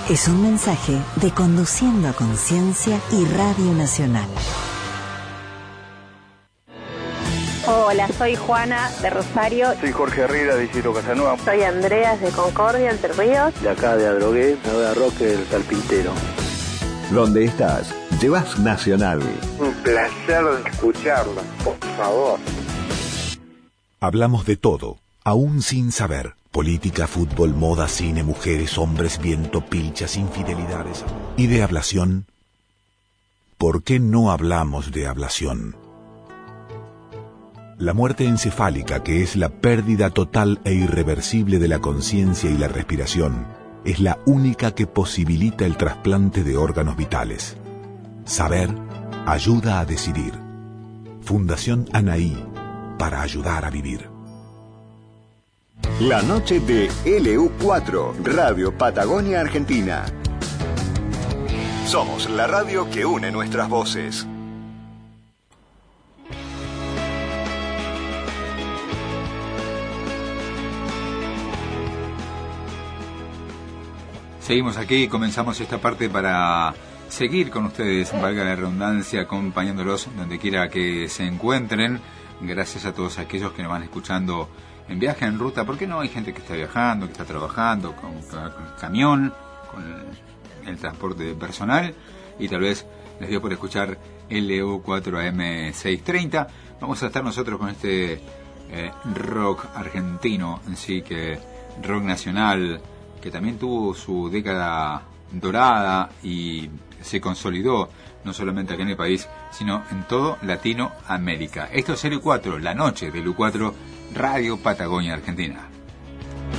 Es un mensaje de Conduciendo a Conciencia y Radio Nacional. Hola, soy Juana de Rosario. Soy Jorge Herrera de Isidro Casanova. Soy Andreas de Concordia, Entre Ríos. De acá de Adrogué, de Roque del Carpintero. Donde estás, llevas Nacional. Un placer escucharla, por favor. Hablamos de todo, aún sin saber. Política, fútbol, moda, cine, mujeres, hombres, viento, pilchas, infidelidades. ¿Y de ablación? ¿Por qué no hablamos de ablación? La muerte encefálica, que es la pérdida total e irreversible de la conciencia y la respiración, es la única que posibilita el trasplante de órganos vitales. Saber ayuda a decidir. Fundación Anaí, para ayudar a vivir. La noche de LU4, Radio Patagonia Argentina. Somos la radio que une nuestras voces. Seguimos aquí, comenzamos esta parte para seguir con ustedes, valga la redundancia, acompañándolos donde quiera que se encuentren. Gracias a todos aquellos que nos van escuchando en viaje, en ruta. ¿Por qué no? Hay gente que está viajando, que está trabajando con el camión, con el transporte personal, y tal vez les dio por escuchar LU4 AM630. Vamos a estar nosotros con este rock argentino, así que rock nacional, que también tuvo su década dorada y se consolidó no solamente aquí en el país, sino en todo Latinoamérica. Esto es LU4, la noche de LU4, Radio Patagonia Argentina.